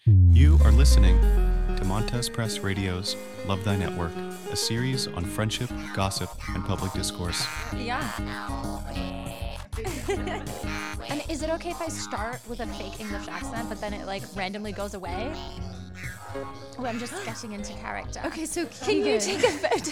You are listening to Montez Press Radio's Love Thy Network, a series on friendship, gossip, and public discourse. Yeah. And is it okay if I start with a fake English accent, but then it like randomly goes away? Oh, I'm just getting into character. Okay, so Can you take a photo?